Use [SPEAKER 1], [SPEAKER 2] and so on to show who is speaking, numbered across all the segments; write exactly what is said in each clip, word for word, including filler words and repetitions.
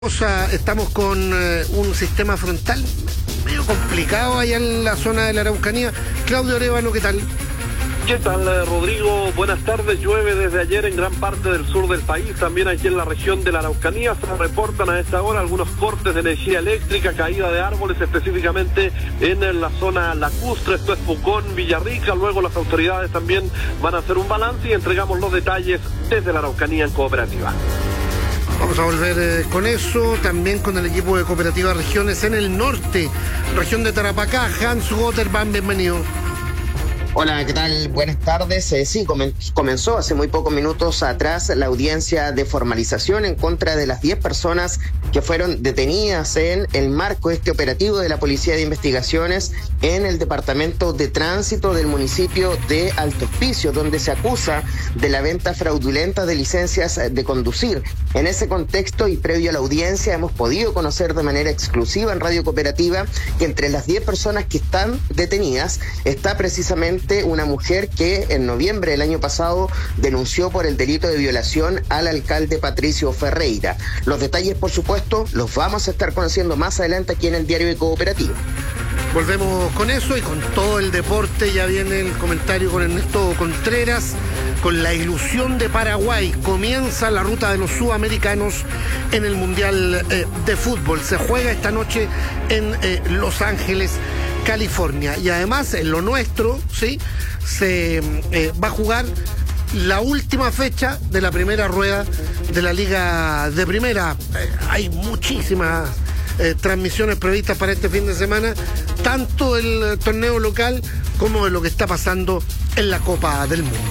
[SPEAKER 1] Estamos con eh, un sistema frontal medio complicado allá en la zona de la Araucanía. Claudio Arevalo, ¿qué tal?
[SPEAKER 2] ¿Qué tal, Rodrigo? Buenas tardes. Llueve desde ayer en gran parte del sur del país, también aquí en la región de la Araucanía. Se reportan a esta hora algunos cortes de energía eléctrica, caída de árboles, específicamente en la zona lacustre, esto es Pucón, Villarrica. Luego las autoridades también van a hacer un balance y entregamos los detalles desde la Araucanía en Cooperativa.
[SPEAKER 1] Vamos a volver eh, con eso, también con el equipo de Cooperativa Regiones en el norte, región de Tarapacá. Hans Gotterman, bienvenido.
[SPEAKER 3] Hola, ¿qué tal? Buenas tardes. Eh, sí, comen- comenzó hace muy pocos minutos atrás la audiencia de formalización en contra de las diez personas que fueron detenidas en el marco de este operativo de la Policía de Investigaciones en el Departamento de Tránsito del municipio de Alto Hospicio, donde se acusa de la venta fraudulenta de licencias de conducir. En ese contexto y previo a la audiencia hemos podido conocer de manera exclusiva en Radio Cooperativa que entre las diez personas que están detenidas está precisamente una mujer que en noviembre del año pasado denunció por el delito de violación al alcalde Patricio Ferreira. Los detalles, por supuesto, los vamos a estar conociendo más adelante aquí en el Diario de Cooperativa.
[SPEAKER 1] Volvemos con eso y con todo el deporte. Ya viene el comentario con Ernesto Contreras. Con la ilusión de Paraguay comienza la ruta de los sudamericanos en el Mundial eh, de Fútbol. Se juega esta noche en eh, Los Ángeles, California. Y además, en lo nuestro, ¿sí? Se eh, va a jugar la última fecha de la primera rueda de la Liga de Primera. Eh, hay muchísimas eh, transmisiones previstas para este fin de semana, tanto del eh, torneo local como de lo que está pasando en la Copa del Mundo.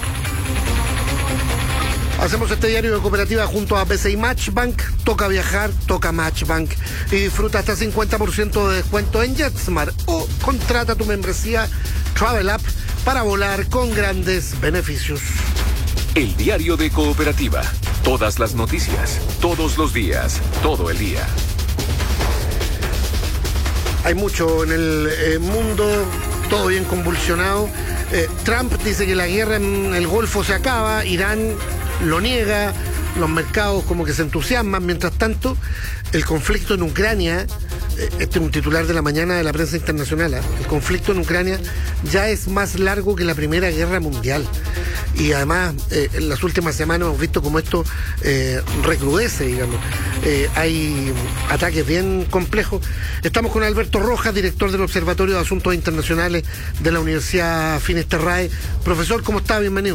[SPEAKER 1] Hacemos este diario de Cooperativa junto a B C I Matchbank. Toca viajar, toca Matchbank. Y disfruta hasta cincuenta por ciento de descuento en JetSmart. O contrata tu membresía Travel App para volar con grandes beneficios.
[SPEAKER 4] El diario de Cooperativa. Todas las noticias, todos los días, todo el día.
[SPEAKER 1] Hay mucho en el eh, mundo, todo bien convulsionado. Eh, Trump dice que la guerra en el Golfo se acaba, Irán lo niega, los mercados como que se entusiasman. Mientras tanto, el conflicto en Ucrania, eh, este es un titular de la mañana de la prensa internacional, ¿eh? El conflicto en Ucrania ya es más largo que la Primera Guerra Mundial. Y además, eh, en las últimas semanas hemos visto cómo esto eh, recrudece, digamos. Eh, hay ataques bien complejos. Estamos con Alberto Rojas, director del Observatorio de Asuntos Internacionales de la Universidad Finisterrae. Profesor, ¿cómo está? Bienvenido.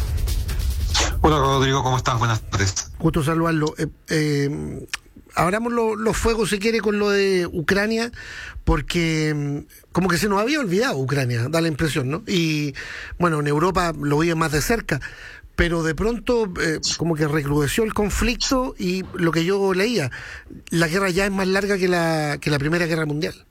[SPEAKER 5] Hola Rodrigo, ¿cómo estás? Buenas tardes.
[SPEAKER 1] Gusto saludarlo. Eh, eh, abramos lo, los fuegos, si quiere, con lo de Ucrania, porque mm, como que se nos había olvidado Ucrania, da la impresión, ¿no? Y bueno, en Europa lo vive más de cerca, pero de pronto eh, como que recrudeció el conflicto y lo que yo leía, la guerra ya es más larga que la, que la Primera Guerra Mundial.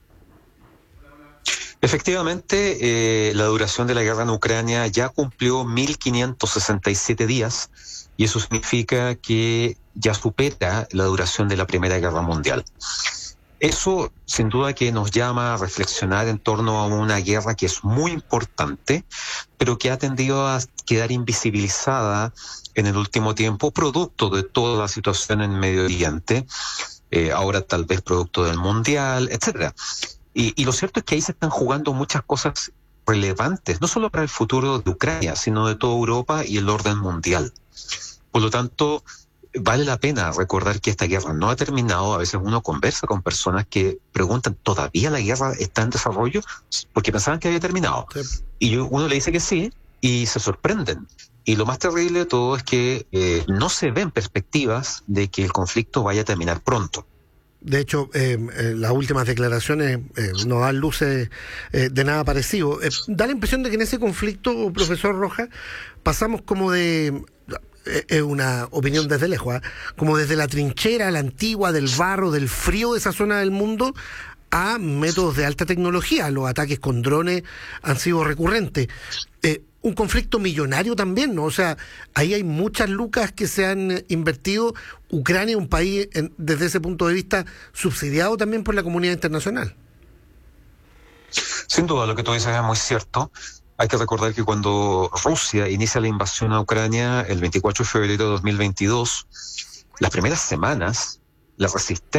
[SPEAKER 5] Efectivamente, eh, la duración de la guerra en Ucrania ya cumplió mil quinientos sesenta y siete días y eso significa que ya supera la duración de la Primera Guerra Mundial. Eso sin duda que nos llama a reflexionar en torno a una guerra que es muy importante, pero que ha tendido a quedar invisibilizada en el último tiempo, producto de toda la situación en Medio Oriente, eh, ahora tal vez producto del Mundial, etcétera. Y, y lo cierto es que ahí se están jugando muchas cosas relevantes, no solo para el futuro de Ucrania, sino de toda Europa y el orden mundial. Por lo tanto, vale la pena recordar que esta guerra no ha terminado. A veces uno conversa con personas que preguntan, ¿todavía la guerra está en desarrollo? Porque pensaban que había terminado. Sí. Y uno le dice que sí, y se sorprenden. Y lo más terrible de todo es que eh, no se ven perspectivas de que el conflicto vaya a terminar pronto.
[SPEAKER 1] De hecho, eh, eh, las últimas declaraciones eh, no dan luces eh, de nada parecido. Eh, da la impresión de que en ese conflicto, profesor Rojas, pasamos como de... Es eh, una opinión desde lejos, ¿eh? Como desde la trinchera, la antigua, del barro, del frío de esa zona del mundo, a métodos de alta tecnología. Los ataques con drones han sido recurrentes. Eh, un conflicto millonario también, ¿no? O sea, ahí hay muchas lucas que se han invertido. Ucrania es un país, en, desde ese punto de vista, subsidiado también por la comunidad internacional.
[SPEAKER 5] Sin duda, lo que tú dices es muy cierto. Hay que recordar que cuando Rusia inicia la invasión a Ucrania el veinticuatro de febrero de dos mil veintidós, las primeras semanas la resistencia